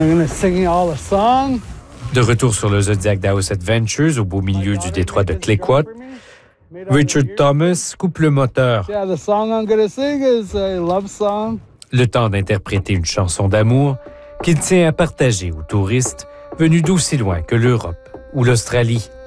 De retour sur le Zodiac Daos Adventures au beau milieu du détroit de Clayoquot, Richard Thomas coupe le moteur. Le temps d'interpréter une chanson d'amour qu'il tient à partager aux touristes venus d'aussi loin que l'Europe ou l'Australie.